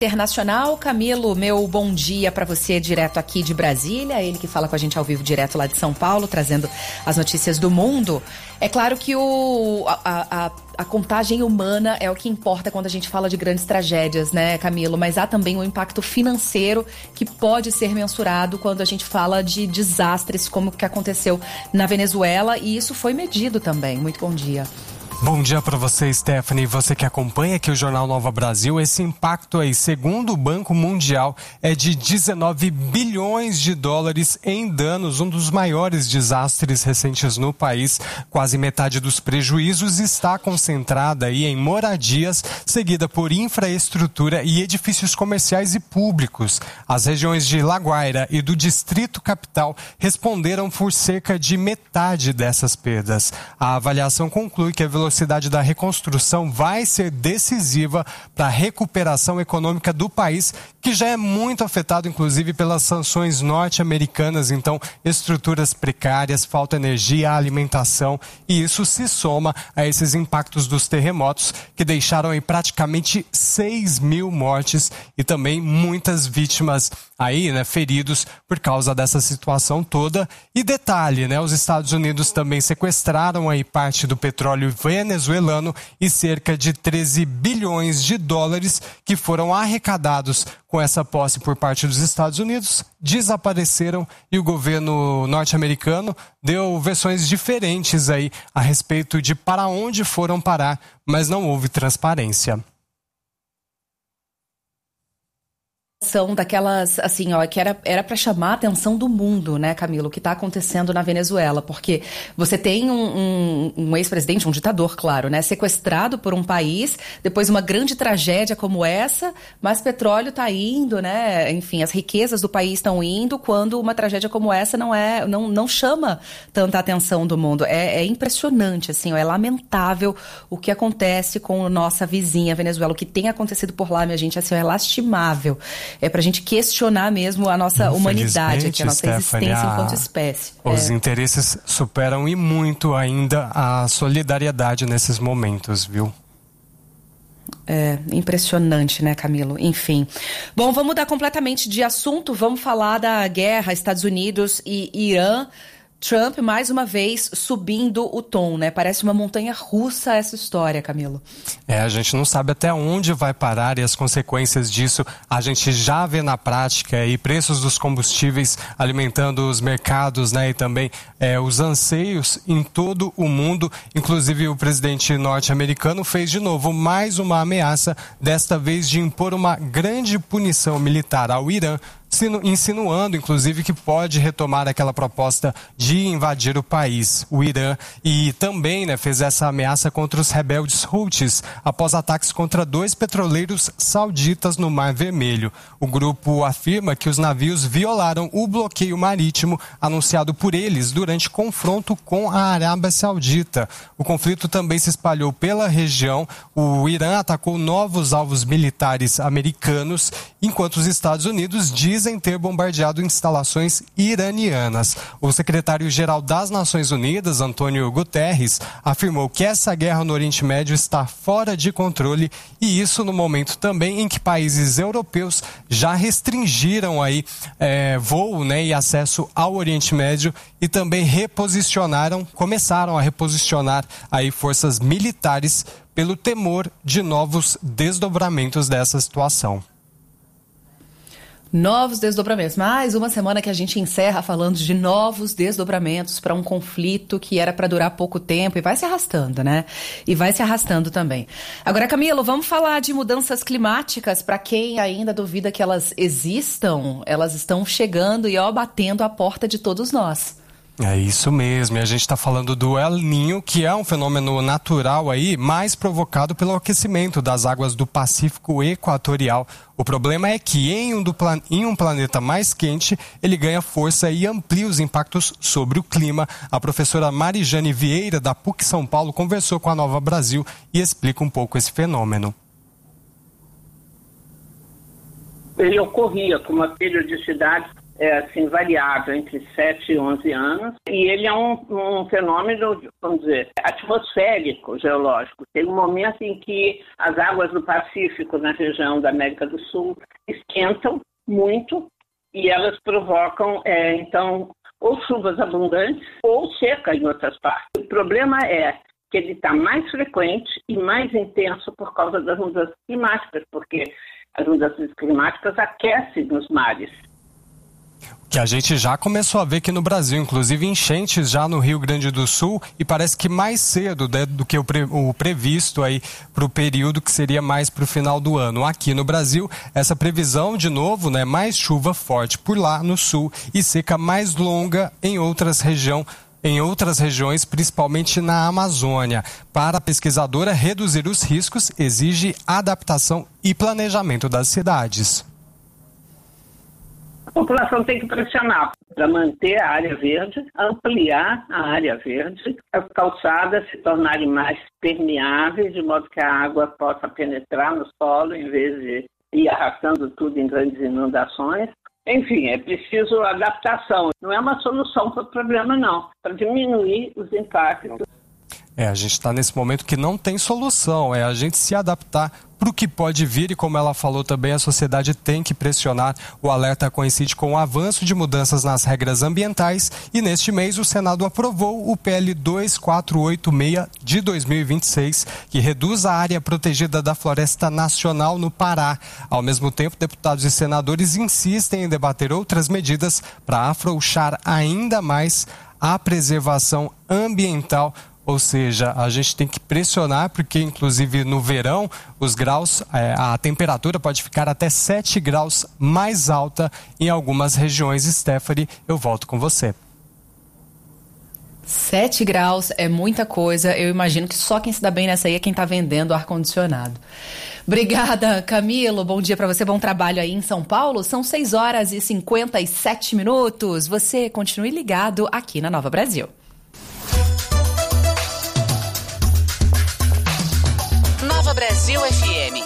Internacional. Camilo, meu bom dia para você direto aqui de Brasília, ele que fala com a gente ao vivo direto lá de São Paulo, trazendo as notícias do mundo. É claro que a contagem humana é o que importa quando a gente fala de grandes tragédias, né, Camilo? Mas há também um impacto financeiro que pode ser mensurado quando a gente fala de desastres como o que aconteceu na Venezuela, e isso foi medido também. Muito bom dia. Bom dia para você, Stephanie. Você que acompanha aqui o Jornal Nova Brasil, esse impacto aí, segundo o Banco Mundial, é de 19 bilhões de dólares em danos, um dos maiores desastres recentes no país. Quase metade dos prejuízos está concentrada aí em moradias, seguida por infraestrutura e edifícios comerciais e públicos. As regiões de La Guaira e do Distrito Capital responderam por cerca de metade dessas perdas. A avaliação conclui que a velocidade da reconstrução vai ser decisiva para a recuperação econômica do país, que já é muito afetado, inclusive, pelas sanções norte-americanas. Então, estruturas precárias, falta de energia, alimentação, e isso se soma a esses impactos dos terremotos, que deixaram aí praticamente 6 mil mortes e também muitas vítimas aí, né, feridos por causa dessa situação toda. E detalhe, né, os Estados Unidos também sequestraram aí parte do petróleo venezuelano e cerca de 13 bilhões de dólares que foram arrecadados com essa posse por parte dos Estados Unidos desapareceram, e o governo norte-americano deu versões diferentes aí a respeito de para onde foram parar, mas não houve transparência. São daquelas, assim, ó, que era para chamar a atenção do mundo, né, Camilo, o que está acontecendo na Venezuela, porque você tem um ex-presidente, um ditador, claro, né, sequestrado por um país, depois uma grande tragédia como essa, mas petróleo está indo, né, enfim, as riquezas do país estão indo, quando uma tragédia como essa não chama tanta atenção do mundo. É impressionante, assim, ó, é lamentável o que acontece com a nossa vizinha Venezuela, o que tem acontecido por lá, minha gente, assim, é lastimável. É pra gente questionar mesmo a nossa humanidade aqui, a nossa existência enquanto espécie. Os interesses superam e muito ainda a solidariedade nesses momentos, viu? É impressionante, né, Camilo? Enfim. Bom, vamos mudar completamente de assunto. Vamos falar da guerra Estados Unidos e Irã. Trump, mais uma vez, subindo o tom, né? Parece uma montanha russa essa história, Camilo. A gente não sabe até onde vai parar, e as consequências disso a gente já vê na prática, e preços dos combustíveis alimentando os mercados, né? E também os anseios em todo o mundo. Inclusive, o presidente norte-americano fez de novo mais uma ameaça, desta vez de impor uma grande punição militar ao Irã, insinuando, inclusive, que pode retomar aquela proposta de invadir o país, o Irã, e também, né, fez essa ameaça contra os rebeldes Houthis após ataques contra 2 petroleiros sauditas no Mar Vermelho. O grupo afirma que os navios violaram o bloqueio marítimo anunciado por eles durante confronto com a Arábia Saudita. O conflito também se espalhou pela região. O Irã atacou novos alvos militares americanos, enquanto os Estados Unidos dizem ter bombardeado instalações iranianas. O secretário-geral das Nações Unidas, Antônio Guterres, afirmou que essa guerra no Oriente Médio está fora de controle, e isso no momento também em que países europeus já restringiram aí voo, né, e acesso ao Oriente Médio, e também começaram a reposicionar aí forças militares pelo temor de novos desdobramentos dessa situação. Novos desdobramentos. Mais uma semana que a gente encerra falando de novos desdobramentos para um conflito que era para durar pouco tempo e vai se arrastando, né? E vai se arrastando também. Agora, Camilo, vamos falar de mudanças climáticas. Para quem ainda duvida que elas existam, elas estão chegando e batendo a porta de todos nós. É isso mesmo, e a gente está falando do El Niño, que é um fenômeno natural aí, mais provocado pelo aquecimento das águas do Pacífico Equatorial. O problema é que em um planeta mais quente, ele ganha força e amplia os impactos sobre o clima. A professora Marijane Vieira, da PUC São Paulo, conversou com a Nova Brasil e explica um pouco esse fenômeno. Ele ocorria com uma periodicidade assim, variável entre 7 e 11 anos, e ele é um fenômeno, vamos dizer, atmosférico, geológico. Tem um momento em que as águas do Pacífico, na região da América do Sul, esquentam muito e elas provocam, então, ou chuvas abundantes ou seca em outras partes. O problema é que ele está mais frequente e mais intenso por causa das mudanças climáticas, porque as mudanças climáticas aquecem nos mares. Que a gente já começou a ver aqui no Brasil, inclusive enchentes já no Rio Grande do Sul, e parece que mais cedo, né, do que o previsto aí para o período que seria mais para o final do ano. Aqui no Brasil, essa previsão, de novo, né, mais chuva forte por lá no sul e seca mais longa em outras regiões, principalmente na Amazônia. Para a pesquisadora, reduzir os riscos exige adaptação e planejamento das cidades. A população tem que pressionar para manter a área verde, ampliar a área verde, as calçadas se tornarem mais permeáveis, de modo que a água possa penetrar no solo, em vez de ir arrastando tudo em grandes inundações. Enfim, é preciso adaptação. Não é uma solução para o problema, não, para diminuir os impactos. A gente está nesse momento que não tem solução, é a gente se adaptar para o que pode vir, e como ela falou também, a sociedade tem que pressionar. O alerta coincide com o avanço de mudanças nas regras ambientais e neste mês o Senado aprovou o PL 2486 de 2026, que reduz a área protegida da Floresta Nacional no Pará. Ao mesmo tempo, deputados e senadores insistem em debater outras medidas para afrouxar ainda mais a preservação ambiental. Ou seja, a gente tem que pressionar, porque inclusive no verão os graus, a temperatura pode ficar até 7 graus mais alta em algumas regiões. Stephanie, eu volto com você. 7 graus é muita coisa. Eu imagino que só quem se dá bem nessa aí é quem está vendendo ar-condicionado. Obrigada, Camilo. Bom dia para você, bom trabalho aí em São Paulo. São 6h57. Você continue ligado aqui na Nova Brasil. Nova Brasil FM.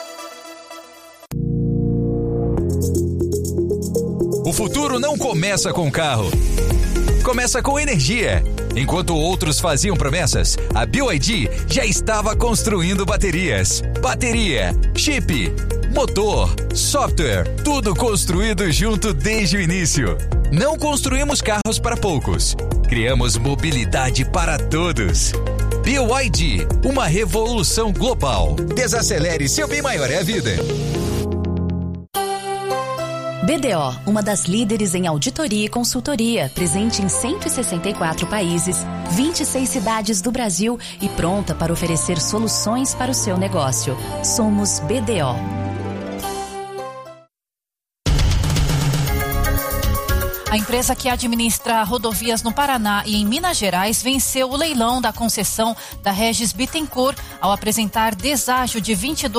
O futuro não começa com carro. Começa com energia. Enquanto outros faziam promessas, a BYD já estava construindo baterias. Bateria, chip, motor, software, tudo construído junto desde o início. Não construímos carros para poucos. Criamos mobilidade para todos. BYD, uma revolução global. Desacelere, seu bem maior é a vida. BDO, uma das líderes em auditoria e consultoria, presente em 164 países, 26 cidades do Brasil e pronta para oferecer soluções para o seu negócio. Somos BDO. A empresa que administra rodovias no Paraná e em Minas Gerais venceu o leilão da concessão da Regis Bittencourt ao apresentar deságio de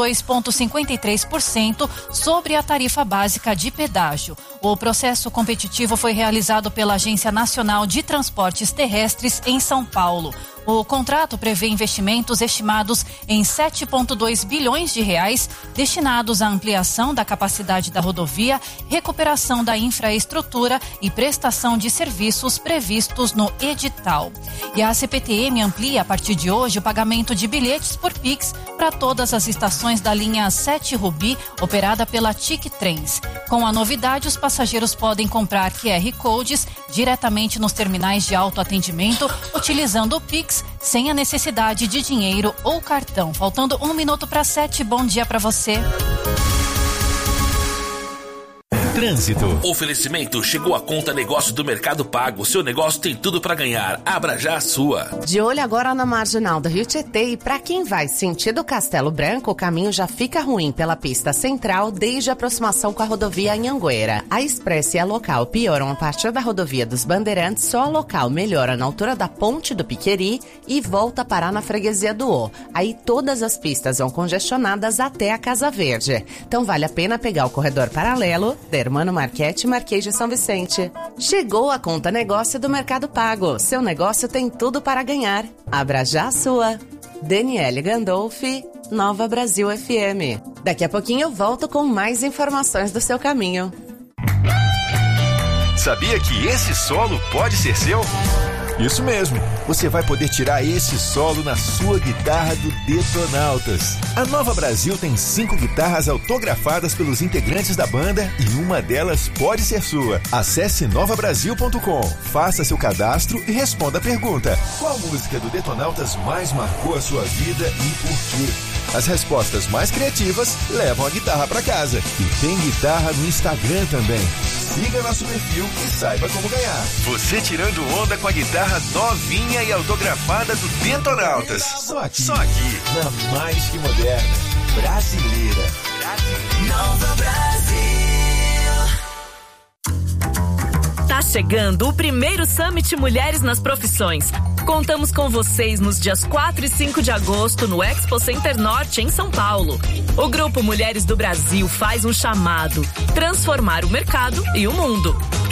22,53% sobre a tarifa básica de pedágio. O processo competitivo foi realizado pela Agência Nacional de Transportes Terrestres em São Paulo. O contrato prevê investimentos estimados em 7,2 bilhões de reais destinados à ampliação da capacidade da rodovia, recuperação da infraestrutura e prestação de serviços previstos no edital. E a CPTM amplia a partir de hoje o pagamento de bilhetes por Pix para todas as estações da linha 7 Rubi, operada pela TIC Trens. Com a novidade, os passageiros podem comprar QR Codes diretamente nos terminais de autoatendimento, utilizando o Pix sem a necessidade de dinheiro ou cartão. Faltando 1 minuto para 7, bom dia para você. Trânsito. Oferecimento chegou a conta negócio do Mercado Pago. Seu negócio tem tudo para ganhar. Abra já a sua. De olho agora na marginal do Rio Tietê, e para quem vai sentido Castelo Branco, o caminho já fica ruim pela pista central desde a aproximação com a rodovia Anhanguera. A Express e a Local pioram a partir da rodovia dos Bandeirantes, só a Local melhora na altura da Ponte do Piqueri e volta a parar na freguesia do O. Aí todas as pistas vão congestionadas até a Casa Verde. Então vale a pena pegar o corredor paralelo, Hermano Marquete, Marquês de São Vicente. Chegou a conta negócio do Mercado Pago. Seu negócio tem tudo para ganhar. Abra já a sua. Daniele Gandolfi, Nova Brasil FM. Daqui a pouquinho eu volto com mais informações do seu caminho. Sabia que esse solo pode ser seu? Isso mesmo, você vai poder tirar esse solo na sua guitarra do Detonautas. A Nova Brasil tem 5 guitarras autografadas pelos integrantes da banda e uma delas pode ser sua. Acesse novabrasil.com, faça seu cadastro e responda a pergunta: qual música do Detonautas mais marcou a sua vida e por quê? As respostas mais criativas levam a guitarra para casa. E tem guitarra no Instagram também. Siga nosso perfil e saiba como ganhar. Você tirando onda com a guitarra novinha e autografada do Detonautas. Só aqui, na mais que moderna, brasileira. Nova Brasil. Tá chegando o primeiro Summit Mulheres nas Profissões. Contamos com vocês nos dias 4 e 5 de agosto no Expo Center Norte, em São Paulo. O Grupo Mulheres do Brasil faz um chamado: transformar o mercado e o mundo.